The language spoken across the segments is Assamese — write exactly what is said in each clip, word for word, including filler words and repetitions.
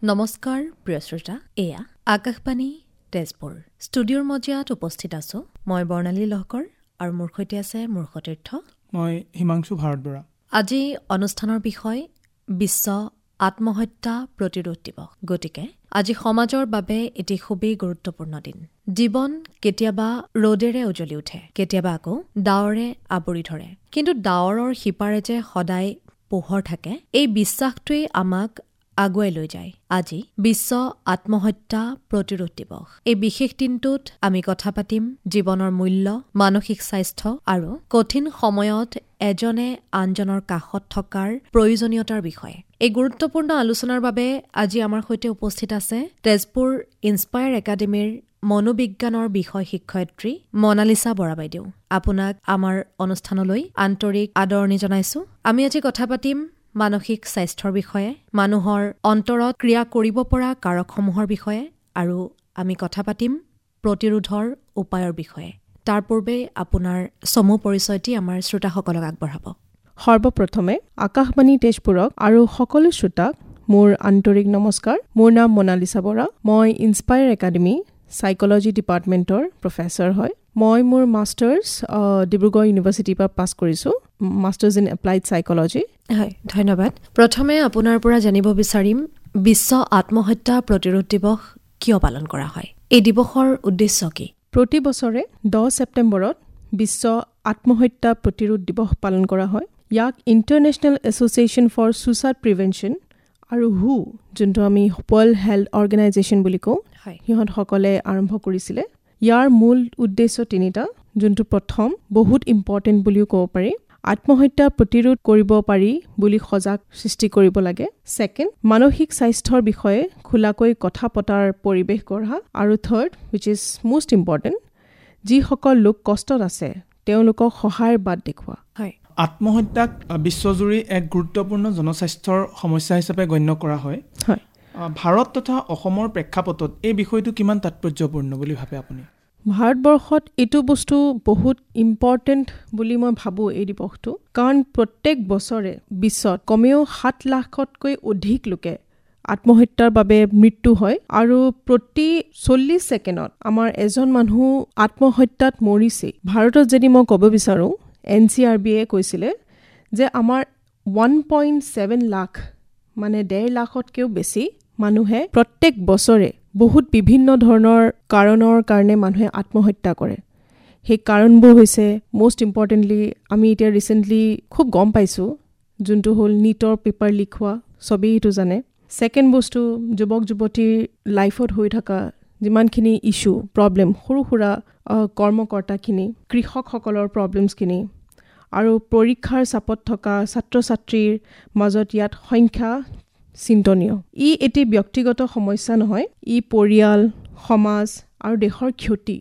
নমস্কাৰ প্ৰিয় শ্ৰোতা, এয়া আকাশবাণী তেজপুৰ ষ্টুডিঅ'ৰ মজিয়াত উপস্থিত আছো মই বৰ্ণালী লহকৰ আৰু মোৰ সৈতে আছে মোৰ সতীৰ্থ মই হিমাংশু ভাৰতবৰা। আজি অনুষ্ঠানৰ বিষয় বিশ্ব আত্মহত্যা প্ৰতিৰোধ দিৱস। গতিকে আজি সমাজৰ বাবে এটি খুবেই গুৰুত্বপূৰ্ণ দিন। জীৱন কেতিয়াবা ৰ'দেৰে উজ্বলি উঠে, কেতিয়াবা আকৌ ডাৱৰে আৱৰি ধৰে, কিন্তু ডাৱৰৰ সিপাৰে যে সদায় পোহৰ থাকে, এই বিশ্বাসটোৱেই আমাক আগুৱাই লৈ যায়। আজি বিশ্ব আত্মহত্যা প্ৰতিৰোধ দিৱস। এই বিশেষ দিনটোত আমি কথা পাতিম জীৱনৰ মূল্য, মানসিক স্বাস্থ্য আৰু কঠিন সময়ত এজনে আনজনৰ কাষত থকাৰ প্ৰয়োজনীয়তাৰ বিষয়ে। এই গুৰুত্বপূৰ্ণ আলোচনাৰ বাবে আজি আমাৰ সৈতে উপস্থিত আছে তেজপুৰ ইনস্পায়াৰ একাডেমীৰ মনোবিজ্ঞানৰ বিষয় শিক্ষয়িত্ৰী মনালিছা বৰা বাইদেউ। আপোনাক আমাৰ অনুষ্ঠানলৈ আন্তৰিক আদৰণি জনাইছো। আমি আজি কথা পাতিম মানসিক স্বাস্থ্যৰ বিষয়ে, মানুহৰ অন্তৰত ক্ৰিয়া কৰিব পৰা কাৰকসমূহৰ বিষয়ে, আৰু আমি কথা পাতিম প্ৰতিৰোধৰ উপায়ৰ বিষয়ে। তাৰ পূৰ্বে আপোনাৰ চমু পৰিচয়টি আমাৰ শ্ৰোতাসকলক আগবঢ়াব। সৰ্বপ্ৰথমে আকাশবাণী তেজপুৰক আৰু সকলো শ্ৰোতাক মোৰ আন্তৰিক নমস্কাৰ। মোৰ নাম মনালিছা বৰা। মই ইনস্পায়াৰ একাডেমী সাইকোলজি ডিপাৰ্টমেণ্টৰ প্ৰফেচৰ হয়। মই মোৰ মাষ্টাৰ্ছ ডিব্ৰুগড় ইউনিভাৰ্চিটিৰ পৰা পাছ কৰিছোঁ, মাষ্টাৰ্ছ ইন এপ্লাইড সাইকোলজি। হয়, ধন্যবাদ। প্ৰথমে আপোনাৰ পৰা জানিব বিচাৰিম বিশ্ব আত্মহত্যা প্ৰতিৰোধ দিৱস কিয় পালন কৰা হয়? এই দিৱসৰ উদ্দেশ্য কি? প্ৰতি বছৰে দহ ছেপ্টেম্বৰত বিশ্ব আত্মহত্যা প্ৰতিৰোধ দিৱস পালন কৰা হয়। ইয়াক international association for suicide prevention আৰু হু, যোনটো আমি ৱৰ্ল্ড হেল্থ অৰ্গেনাইজেশ্যন বুলি কওঁ, সিহঁতসকলে আৰম্ভ কৰিছিলে। ইয়াৰ মূল উদ্দেশ্য তিনিটা, যোনটো প্ৰথম বহুত ইম্পৰ্টেণ্ট বুলিও ক'ব পাৰি, আত্মহত্যা প্ৰতিৰোধ কৰিব পাৰি বুলি সজাগ সৃষ্টি কৰিব লাগে। ছেকেণ্ড, মানসিক স্বাস্থ্যৰ বিষয়ে খোলাকৈ কথা পতাৰ পৰিৱেশ গঢ়া। আৰু third, wish is most important, যিসকল লোক কষ্টত আছে তেওঁলোকক সহায়ৰ বাট দেখুওৱা। হয়, আত্মহত্যাক বিশ্বজুৰি এক গুৰুত্বপূৰ্ণ জনস্বাস্থ্যৰ সমস্যা হিচাপে গণ্য কৰা হয়। হয়, ভাৰত তথা অসমৰ প্ৰেক্ষাপটত এই বিষয়টো কিমান তাৎপৰ্যপূৰ্ণ বুলি ভাবে আপুনি? ভাৰতবৰ্ষত এইটো বস্তু বহুত ইম্পৰ্টেণ্ট বুলি মই ভাবোঁ এই দিৱসটো, কাৰণ প্ৰত্যেক বছৰে বিশ্বত কমেও সাত লাখতকৈ অধিক লোকে আত্মহত্যাৰ বাবে মৃত্যু হয়, আৰু প্ৰতি চল্লিছ ছেকেণ্ডত আমাৰ এজন মানুহ আত্মহত্যাত মৰিছে। ভাৰতত যদি মই ক'ব বিচাৰোঁ, এন চি আৰ বিয়ে কৈছিলে যে আমাৰ ওৱান পইণ্ট ছেভেন লাখ মানে ডেৰ লাখতকৈও বেছি মানুহে প্ৰত্যেক বছৰে বহুত বিভিন্ন ধৰণৰ কাৰণৰ কাৰণে মানুহে আত্মহত্যা কৰে। সেই কাৰণবোৰ হৈছে মষ্ট ইম্পৰ্টেণ্টলি আমি এতিয়া ৰিচেণ্টলি খুব গম পাইছোঁ, যোনটো হ'ল নীটৰ পেপাৰ লিক হোৱা, চবেই এইটো জানে। ছেকেণ্ড বস্তু, যুৱক যুৱতীৰ লাইফত হৈ থকা যিমানখিনি ইছ্যু প্ৰব্লেম, সৰু সুৰা কৰ্মকৰ্তাখিনি, কৃষকসকলৰ প্ৰব্লেমছখিনি, আৰু পৰীক্ষাৰ চাপত থকা ছাত্ৰ ছাত্ৰীৰ মাজত ইয়াত সংখ্যা চিন্তনীয়। ই এটি ব্যক্তিগত সমস্যা নহয়, ই পৰিয়াল, সমাজ আৰু দেশৰ ক্ষতি।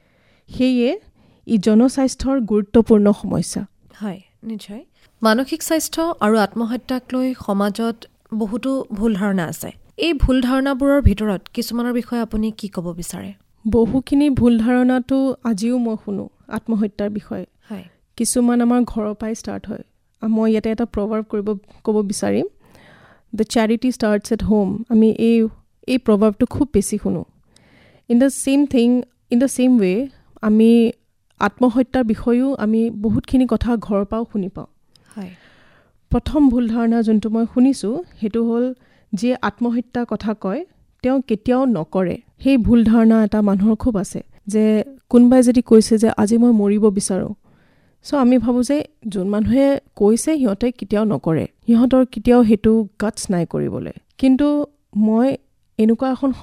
সেয়ে ই জনস্বাস্থ্যৰ গুৰুত্বপূৰ্ণ সমস্যা। হয়, নিশ্চয়। মানসিক স্বাস্থ্য আৰু আত্মহত্যাক লৈ সমাজত বহুতো ভুল ধাৰণা আছে। এই ভুল ধাৰণাবোৰৰ ভিতৰত কিছুমানৰ বিষয়ে আপুনি কি ক'ব বিচাৰে? বহুখিনি ভুল ধাৰণাটো আজিও মই শুনো আত্মহত্যাৰ বিষয়ে। হয়, কিছুমান আমাৰ ঘৰৰ পৰাই ষ্টাৰ্ট হয়। মই ইয়াতে এটা প্ৰভাৱ কৰিব ক'ব বিচাৰিম, the charity starts at home. আমি এই এই প্ৰভাৱটো খুব বেছি শুনো। In the same thing, in the same ৱে আমি আত্মহত্যাৰ বিষয়েও আমি বহুতখিনি কথা ঘৰৰ পৰাও শুনি পাওঁ। হয়, প্ৰথম ভুল ধাৰণা যোনটো মই শুনিছোঁ সেইটো হ'ল, যিয়ে আত্মহত্যাৰ কথা কয় তেওঁ কেতিয়াও নকৰে। সেই ভুল ধাৰণা এটা মানুহৰ খুব আছে, যে কোনোবাই যদি কৈছে যে আজি মই মৰিব বিচাৰোঁ, চ' আমি ভাবোঁ যে যোন মানুহে কৈছে সিহঁতে কেতিয়াও নকৰে, সিহঁতৰ কেতিয়াও সেইটো গাটছ নাই কৰিবলৈ। কিন্তু মই এনেকুৱা এখন